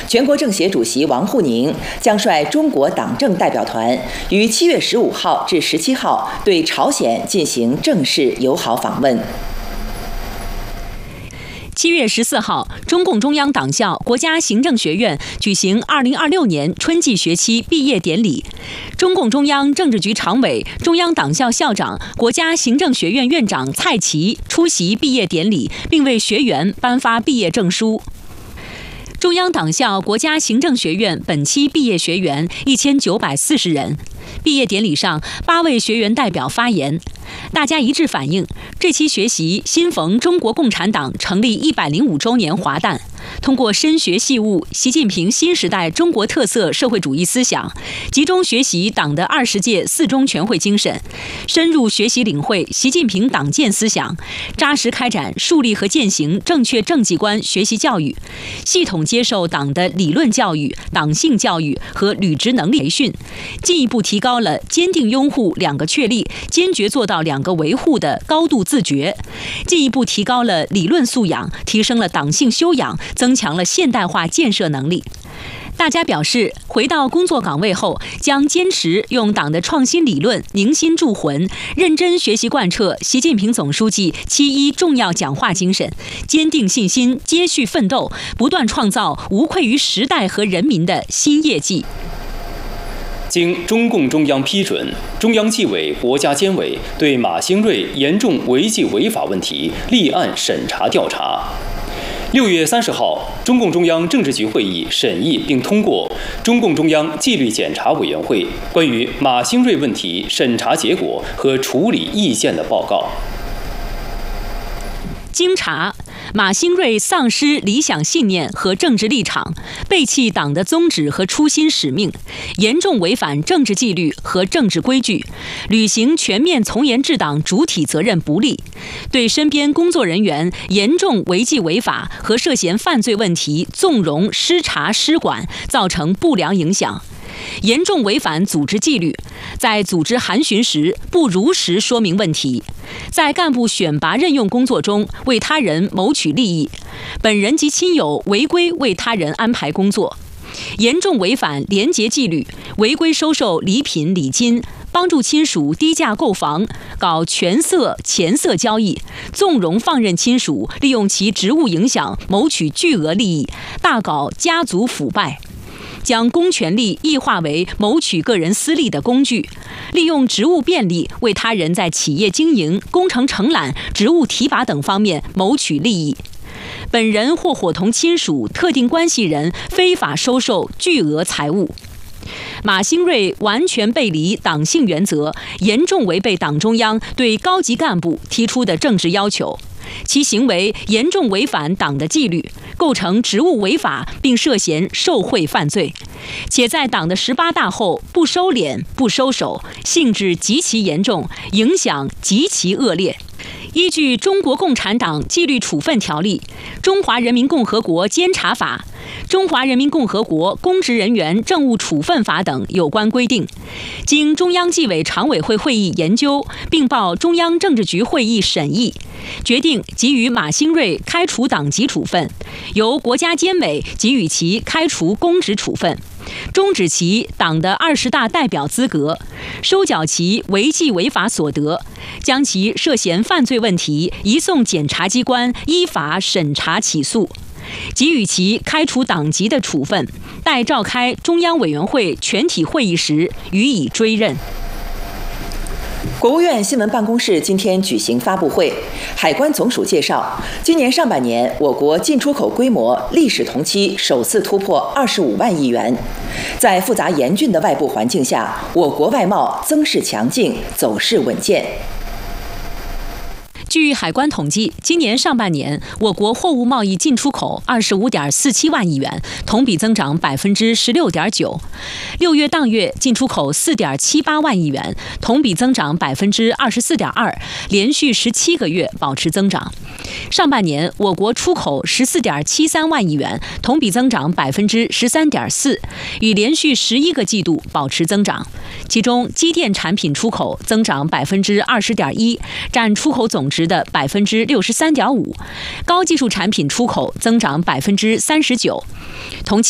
全国政协主席王沪宁将率中国党政代表团于7月15号至17号对朝鲜进行正式友好访问。 7月14号，中共中央党校国家行政学院举行2026年春季学期毕业典礼。中共中央政治局常委、中央党校校长、国家行政学院院长蔡奇出席毕业典礼，并为学员颁发毕业证书。中央党校国家行政学院本期毕业学员1940人。毕业典礼上，8位学员代表发言，大家一致反映，这期学习新逢中国共产党成立105周年华诞，通过深学细悟习近平新时代中国特色社会主义思想，集中学习党的20届4中全会精神，深入学习领会习近平党建思想，扎实开展树立和践行正确政绩观学习教育，系统接受党的理论教育、党性教育和履职能力培训，进一步提高了坚定拥护2个确立、坚决做到2个维护的高度自觉，进一步提高了理论素养，提升了党性修养，增强了现代化建设能力。大家表示，回到工作岗位后，将坚持用党的创新理论凝心铸魂，认真学习贯彻习近平总书记7.1重要讲话精神，坚定信心，接续奋斗，不断创造无愧于时代和人民的新业绩。 经中共中央批准，中央纪委国家监委对马兴瑞严重违纪违法问题立案审查调查。6月30号，中共中央政治局会议审议并通过中共中央纪律检查委员会关于马兴瑞问题审查结果和处理意见的报告。 经查，马兴瑞丧失理想信念和政治立场，背弃党的宗旨和初心使命，严重违反政治纪律和政治规矩，履行全面从严治党主体责任不力，对身边工作人员严重违纪违法和涉嫌犯罪问题纵容失察失管，造成不良影响。严重违反组织纪律，在组织函询时不如实说明问题，在干部选拔任用工作中为他人谋取利益，本人及亲友违规为他人安排工作，严重违反廉洁纪律，违规收受礼品礼金，帮助亲属低价购房，搞权色钱色交易，纵容放任亲属利用其职务影响谋取巨额利益，大搞家族腐败，将公权力异化为谋取个人私利的工具，利用职务便利为他人在企业经营、工程承揽、职务提拔等方面谋取利益。本人或伙同亲属、特定关系人非法收受巨额财物。马兴瑞完全背离党性原则，严重违背党中央对高级干部提出的政治要求，其行为严重违反党的纪律，构成职务违法，并涉嫌受贿犯罪，且在党的18大后不收敛、不收手，性质极其严重，影响极其恶劣。依据《中国共产党纪律处分条例》、《中华人民共和国监察法》、《中华人民共和国公职人员政务处分法》等有关规定，经中央纪委常委会会议研究，并报中央政治局会议审议，决定给予马兴瑞开除党籍处分，由国家监委给予其开除公职处分，终止其党的20大代表资格，收缴其违纪违法所得，将其涉嫌犯罪问题移送检察机关依法审查起诉，给予其开除党籍的处分，待召开中央委员会全体会议时予以追认。 国务院新闻办公室今天举行发布会，海关总署介绍，今年上半年我国进出口规模历史同期首次突破25万亿元。在复杂严峻的外部环境下，我国外贸增势强劲，走势稳健。 据海关统计，今年上半年我国货物贸易进出口25.47万亿元，同比增长16.9%。6月当月进出口4.78万亿元，同比增长24.2%，连续17个月保持增长。上半年我国出口14.73万亿元，同比增长13.4%，与连续11个季度保持增长。其中，机电产品出口增长20.1%，占出口总值的63.5%；高技术产品出口增长39%。同期